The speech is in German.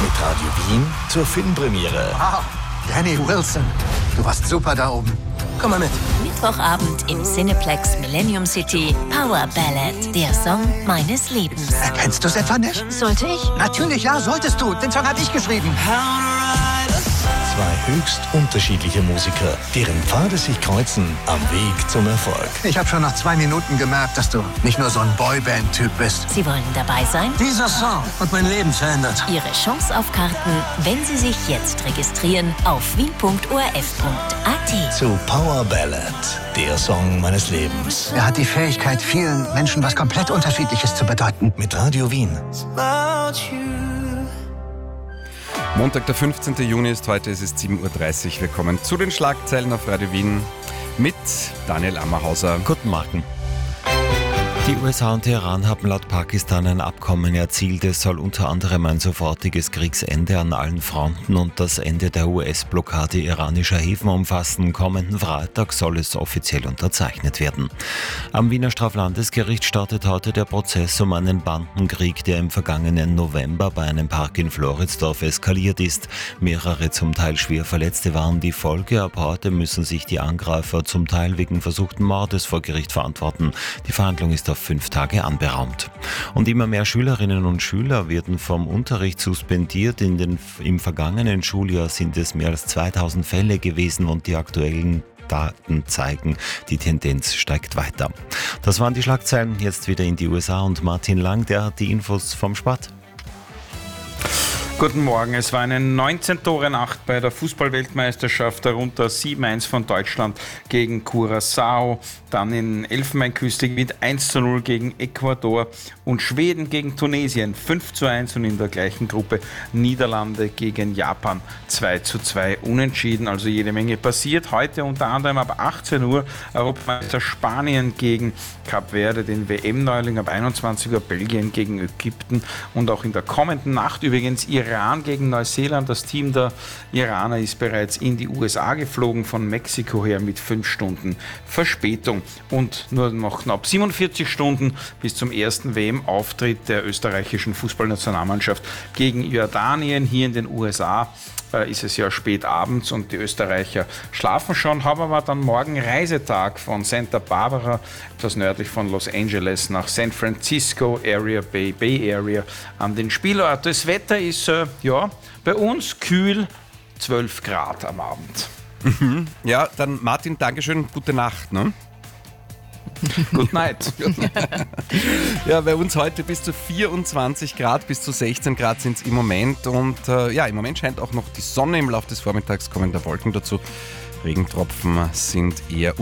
Mit Radio Wien zur Filmpremiere. Wow, Danny Wilson, du warst super da oben. Komm mal mit. Mittwochabend im Cineplex Millennium City. Power Ballad, der Song meines Lebens. Kennst du es etwa nicht? Sollte ich? Natürlich, ja, solltest du. Den Song hatte ich geschrieben. Zwei höchst unterschiedliche Musiker, deren Pfade sich kreuzen am Weg zum Erfolg. Ich habe schon nach 2 Minuten gemerkt, dass du nicht nur so ein Boyband-Typ bist. Sie wollen dabei sein? Dieser Song hat mein Leben verändert. Ihre Chance auf Karten, wenn Sie sich jetzt registrieren auf wien.orf.at. Zu Power Ballad, der Song meines Lebens. Er hat die Fähigkeit, vielen Menschen was komplett Unterschiedliches zu bedeuten. Mit Radio Wien. Montag, der 15. Juni ist heute, es ist 7.30 Uhr. Willkommen zu den Schlagzeilen auf Radio Wien mit Daniel Ammerhauser. Guten Morgen. Die USA und Iran haben laut Pakistan ein Abkommen erzielt. Es soll unter anderem ein sofortiges Kriegsende an allen Fronten und das Ende der US-Blockade iranischer Häfen umfassen. Kommenden Freitag soll es offiziell unterzeichnet werden. Am Wiener Straflandesgericht startet heute der Prozess um einen Bandenkrieg, der im vergangenen November bei einem Park in Floridsdorf eskaliert ist. Mehrere zum Teil schwer Verletzte waren die Folge. Ab heute müssen sich die Angreifer zum Teil wegen versuchten Mordes vor Gericht verantworten. Die Verhandlung ist auf 5 Tage anberaumt. Und immer mehr Schülerinnen und Schüler werden vom Unterricht suspendiert. Im vergangenen Schuljahr sind es mehr als 2000 Fälle gewesen und die aktuellen Daten zeigen, die Tendenz steigt weiter. Das waren die Schlagzeilen, jetzt wieder in die USA und Martin Lang, der hat die Infos vom Sport. Guten Morgen, es war eine 19-Tore-Nacht bei der Fußball-Weltmeisterschaft, darunter 7-1 von Deutschland gegen Curaçao, dann in Elfenbeinküste gewinnt 1:0 gegen Ecuador und Schweden gegen Tunesien 5:1 und in der gleichen Gruppe Niederlande gegen Japan 2:2 unentschieden, also jede Menge passiert. Heute unter anderem ab 18 Uhr Europameister Spanien gegen Kap Verde, den WM-Neuling, ab 21 Uhr Belgien gegen Ägypten und auch in der kommenden Nacht übrigens Iran gegen Neuseeland. Das Team der Iraner ist bereits in die USA geflogen, von Mexiko her mit 5 Stunden Verspätung. Und nur noch knapp 47 Stunden bis zum ersten WM-Auftritt der österreichischen Fußballnationalmannschaft gegen Jordanien. Hier in den USA ist es ja spät abends und die Österreicher schlafen schon, haben aber dann morgen Reisetag von Santa Barbara, etwas nördlich von Los Angeles, nach San Francisco Bay Area an den Spielort. Das Wetter ist bei uns kühl, 12 Grad am Abend. Ja, dann Martin, Dankeschön, gute Nacht. Ne? Good night. Ja, bei uns heute bis zu 24 Grad, bis zu 16 Grad sind es im Moment und im Moment scheint auch noch die Sonne. Im Laufe des Vormittags kommen da Wolken dazu. Regentropfen sind eher